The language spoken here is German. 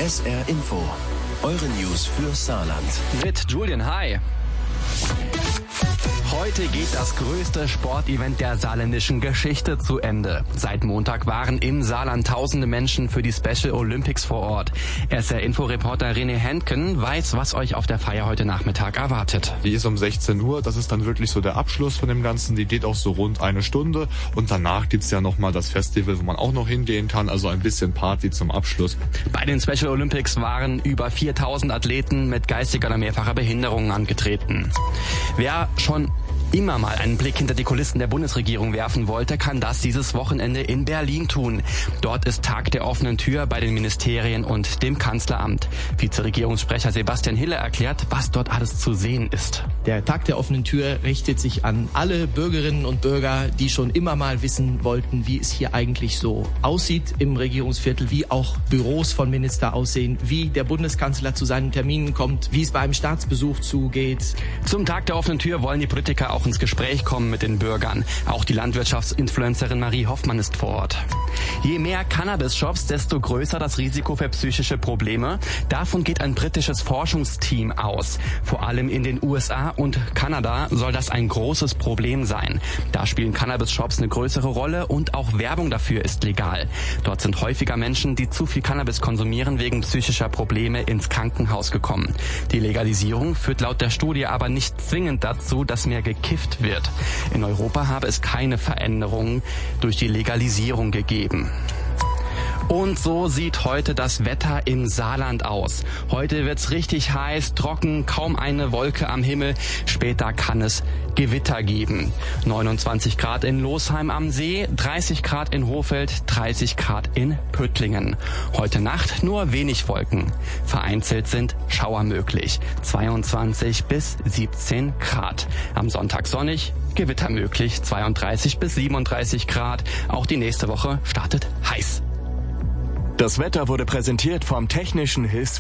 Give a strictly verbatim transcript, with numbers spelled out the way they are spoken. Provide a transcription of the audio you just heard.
S R Info, eure News für Saarland. Mit Julian, hi. Heute geht das größte Sportevent der saarländischen Geschichte zu Ende. Seit Montag waren im Saarland tausende Menschen für die Special Olympics vor Ort. S R-Info-Reporter René Hentgen weiß, was euch auf der Feier heute Nachmittag erwartet. Die ist um sechzehn Uhr, das ist dann wirklich so der Abschluss von dem Ganzen. Die geht auch so rund eine Stunde und danach gibt's ja nochmal das Festival, wo man auch noch hingehen kann, also ein bisschen Party zum Abschluss. Bei den Special Olympics waren über viertausend Athleten mit geistiger oder mehrfacher Behinderung angetreten. Wer schon immer mal einen Blick hinter die Kulissen der Bundesregierung werfen wollte, kann das dieses Wochenende in Berlin tun. Dort ist Tag der offenen Tür bei den Ministerien und dem Kanzleramt. Vizeregierungssprecher Sebastian Hille erklärt, was dort alles zu sehen ist. Der Tag der offenen Tür richtet sich an alle Bürgerinnen und Bürger, die schon immer mal wissen wollten, wie es hier eigentlich so aussieht im Regierungsviertel, wie auch Büros von Minister aussehen, wie der Bundeskanzler zu seinen Terminen kommt, wie es bei einem Staatsbesuch zugeht. Zum Tag der offenen Tür wollen die Politiker auch ins Gespräch kommen mit den Bürgern. Auch die Landwirtschaftsinfluencerin Marie Hoffmann ist vor Ort. Je mehr Cannabis-Shops, desto größer das Risiko für psychische Probleme. Davon geht ein britisches Forschungsteam aus. Vor allem in den U S A und Kanada soll das ein großes Problem sein. Da spielen Cannabis-Shops eine größere Rolle und auch Werbung dafür ist legal. Dort sind häufiger Menschen, die zu viel Cannabis konsumieren, wegen psychischer Probleme ins Krankenhaus gekommen. Die Legalisierung führt laut der Studie aber nicht zwingend dazu, dass mehr gekifft wird. In Europa habe es keine Veränderungen durch die Legalisierung gegeben. Und so sieht heute das Wetter im Saarland aus. Heute wird's richtig heiß, trocken, kaum eine Wolke am Himmel. Später kann es Gewitter geben. neunundzwanzig Grad in Losheim am See, dreißig Grad in Hohfeld, dreißig Grad in Püttlingen. Heute Nacht nur wenig Wolken. Vereinzelt sind Schauer möglich. zweiundzwanzig bis siebzehn Grad. Am Sonntag sonnig, Gewitter möglich, zweiunddreißig bis siebenunddreißig Grad. Auch die nächste Woche startet heiß. Das Wetter wurde präsentiert vom Technischen Hilfs